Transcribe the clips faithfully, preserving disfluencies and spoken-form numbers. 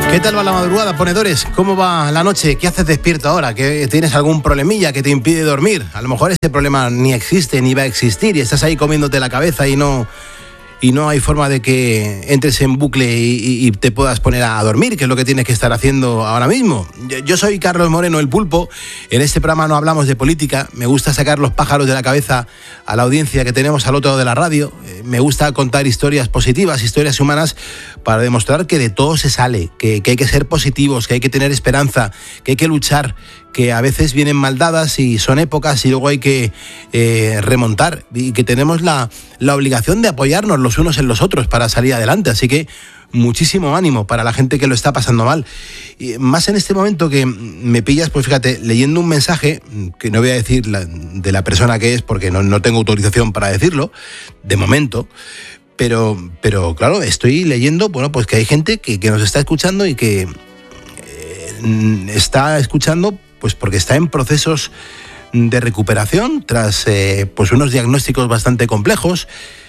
¿Qué tal va la madrugada, ponedores? ¿Cómo va la noche? ¿Qué haces despierto ahora? ¿Que tienes algún problemilla que te impide dormir? A lo mejor ese problema ni existe ni va a existir y estás ahí comiéndote la cabeza y no... y no hay forma de que entres en bucle y, y te puedas poner a dormir, que es lo que tienes que estar haciendo ahora mismo. Yo soy Carlos Moreno, el Pulpo. En este programa no hablamos de política. Me gusta sacar los pájaros de la cabeza a la audiencia que tenemos al otro lado de la radio. Me gusta contar historias positivas, historias humanas, para demostrar que de todo se sale, que, que hay que ser positivos, que hay que tener esperanza, que hay que luchar, que a veces vienen mal dadas y son épocas y luego hay que eh, remontar, y que tenemos la, la obligación de apoyarnos los unos en los otros para salir adelante. Así que muchísimo ánimo para la gente que lo está pasando mal. Y más en este momento que me pillas, pues fíjate, leyendo un mensaje, que no voy a decir la, de la persona que es porque no, no tengo autorización para decirlo, de momento, pero, pero claro, estoy leyendo, bueno, pues que hay gente que, que nos está escuchando y que eh, está escuchando pues porque está en procesos de recuperación tras eh, pues unos diagnósticos bastante complejos,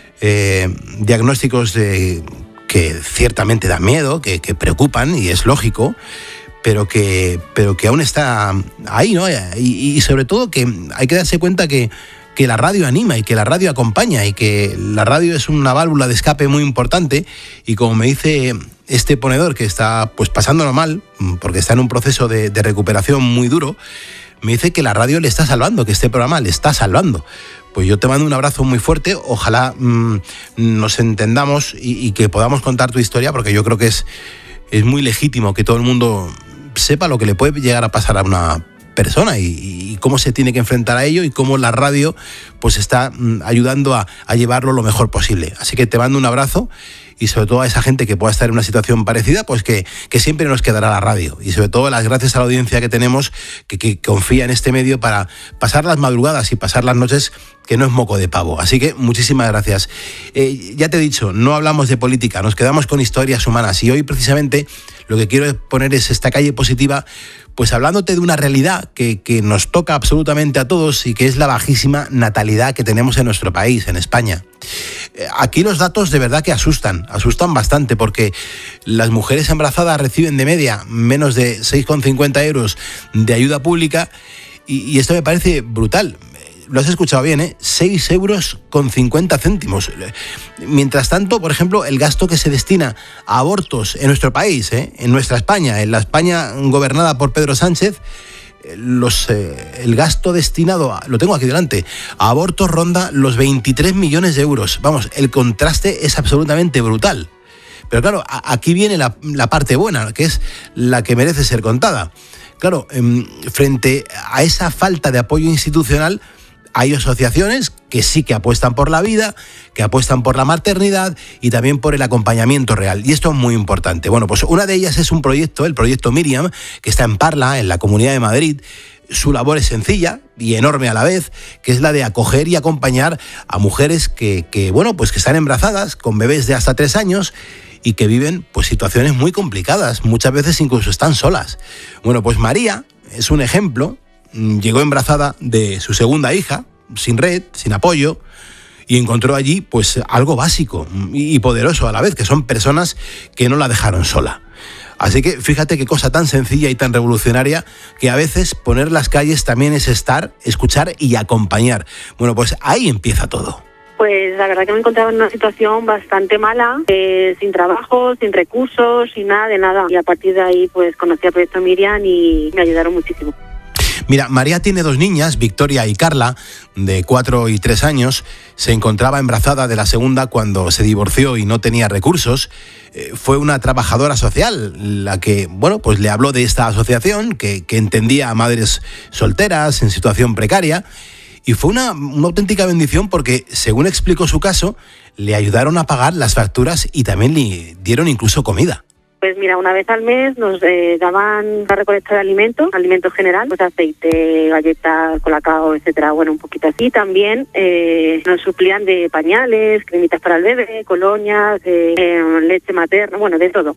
eh, diagnósticos de, que ciertamente dan miedo, que, que preocupan, y es lógico, pero que, pero que aún está ahí, ¿no? Y, y sobre todo que hay que darse cuenta que, que la radio anima y que la radio acompaña y que la radio es una válvula de escape muy importante. Y como me dice este ponedor que está pues pasándolo mal, porque está en un proceso de, de recuperación muy duro, me dice que la radio le está salvando, que este programa le está salvando. Pues yo te mando un abrazo muy fuerte, ojalá mmm, nos entendamos y, y que podamos contar tu historia, porque yo creo que es, es muy legítimo que todo el mundo sepa lo que le puede llegar a pasar a una persona y, y cómo se tiene que enfrentar a ello y cómo la radio pues está mmm, ayudando a, a llevarlo lo mejor posible. Así que te mando un abrazo. Y sobre todo a esa gente que pueda estar en una situación parecida, pues que, que siempre nos quedará la radio. Y sobre todo las gracias a la audiencia que tenemos, que, que confía en este medio para pasar las madrugadas y pasar las noches, que no es moco de pavo. Así que muchísimas gracias. Eh, ya te he dicho, no hablamos de política, nos quedamos con historias humanas. Y hoy precisamente lo que quiero poner es esta calle positiva, pues hablándote de una realidad que, que nos toca absolutamente a todos y que es la bajísima natalidad que tenemos en nuestro país, en España. Aquí los datos de verdad que asustan, asustan bastante, porque las mujeres embarazadas reciben de media menos de seis coma cincuenta euros de ayuda pública y, y esto me parece brutal. Lo has escuchado bien, ¿eh? seis euros con cincuenta céntimos. Mientras tanto, por ejemplo, el gasto que se destina a abortos en nuestro país, ¿eh? en nuestra España, en la España gobernada por Pedro Sánchez, Los, eh, el gasto destinado, a, lo tengo aquí delante, a abortos ronda los veintitrés millones de euros. Vamos, el contraste es absolutamente brutal. Pero claro, a, aquí viene la, la parte buena, que es la que merece ser contada. Claro, eh, frente a esa falta de apoyo institucional, hay asociaciones que sí que apuestan por la vida, que apuestan por la maternidad y también por el acompañamiento real. Y esto es muy importante. Bueno, pues una de ellas es un proyecto, el proyecto Miriam, que está en Parla, en la Comunidad de Madrid. Su labor es sencilla y enorme a la vez, que es la de acoger y acompañar a mujeres que, que bueno, pues que están embarazadas con bebés de hasta tres años y que viven pues situaciones muy complicadas. Muchas veces incluso están solas. Bueno, pues María es un ejemplo. Llegó embarazada de su segunda hija, sin red, sin apoyo, y encontró allí pues algo básico y poderoso a la vez, que son personas que no la dejaron sola. Así que fíjate qué cosa tan sencilla y tan revolucionaria, que a veces poner las calles también es estar, escuchar y acompañar. Bueno, pues ahí empieza todo. Pues la verdad que me encontraba en una situación bastante mala, eh, sin trabajo, sin recursos, sin nada de nada. Y a partir de ahí pues conocí al proyecto Miriam y me ayudaron muchísimo. Mira, María tiene dos niñas, Victoria y Carla, de cuatro y tres años. Se encontraba embarazada de la segunda cuando se divorció y no tenía recursos. Eh, fue una trabajadora social la que, bueno, pues le habló de esta asociación que, que entendía a madres solteras en situación precaria. Y fue una, una auténtica bendición porque, según explicó su caso, le ayudaron a pagar las facturas y también le dieron incluso comida. Pues mira, una vez al mes nos eh, daban la recolecta de alimentos, alimentos general, pues aceite, galletas, colacao, etcétera, bueno, un poquito así. También eh, nos suplían de pañales, cremitas para el bebé, colonias, eh, eh, leche materna, bueno, de todo.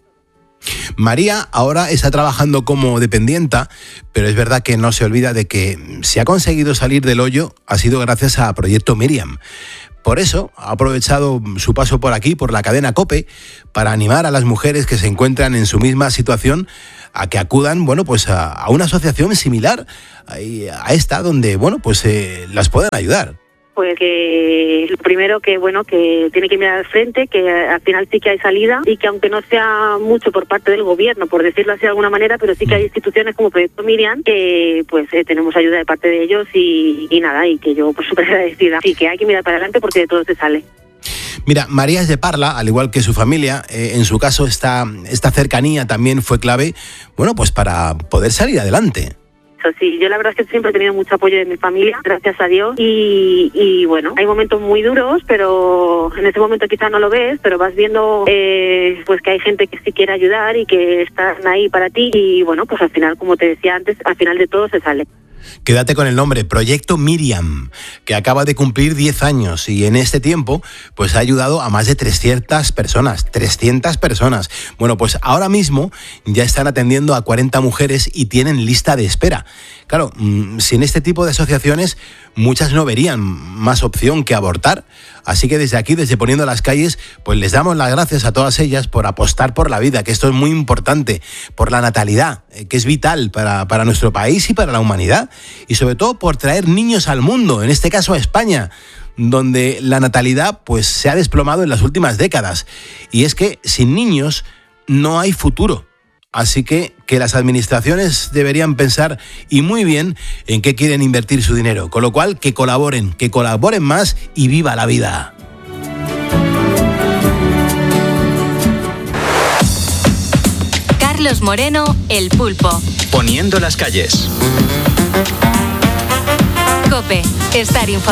María ahora está trabajando como dependienta, pero es verdad que no se olvida de que si ha conseguido salir del hoyo ha sido gracias a Proyecto Miriam. Por eso ha aprovechado su paso por aquí, por la cadena COPE, para animar a las mujeres que se encuentran en su misma situación a que acudan, bueno, pues a, a una asociación similar a, a esta, donde, bueno, pues eh, las puedan ayudar. Pues que lo primero que bueno que tiene que mirar al frente, que al final sí que hay salida y que aunque no sea mucho por parte del gobierno, por decirlo así de alguna manera, pero sí que hay instituciones como Proyecto Miriam que pues eh, tenemos ayuda de parte de ellos y, y nada, y que yo pues súper agradecida. Y que hay que mirar para adelante porque de todo se sale. Mira, María es de Parla, al igual que su familia. Eh, en su caso esta, esta cercanía también fue clave, bueno, pues para poder salir adelante. Sí, yo la verdad es que siempre he tenido mucho apoyo de mi familia, gracias a Dios, y, y bueno, hay momentos muy duros, pero en ese momento quizás no lo ves, pero vas viendo eh, pues que hay gente que sí quiere ayudar y que están ahí para ti, y bueno, pues al final, como te decía antes, al final de todo se sale. Quédate con el nombre, Proyecto Miriam, que acaba de cumplir diez años y en este tiempo pues ha ayudado a más de trescientas personas, trescientas personas. Bueno, pues ahora mismo ya están atendiendo a cuarenta mujeres y tienen lista de espera. Claro, sin este tipo de asociaciones muchas no verían más opción que abortar. Así que desde aquí, desde Poniendo las Calles, pues les damos las gracias a todas ellas por apostar por la vida, que esto es muy importante, por la natalidad, que es vital para, para nuestro país y para la humanidad, y sobre todo por traer niños al mundo, en este caso a España, donde la natalidad pues se ha desplomado en las últimas décadas. Y es que sin niños no hay futuro. Así que, que las administraciones deberían pensar, y muy bien, en qué quieren invertir su dinero. Con lo cual, que colaboren, que colaboren más y viva la vida. Carlos Moreno, El Pulpo. Poniendo las Calles. COPE, estar informado.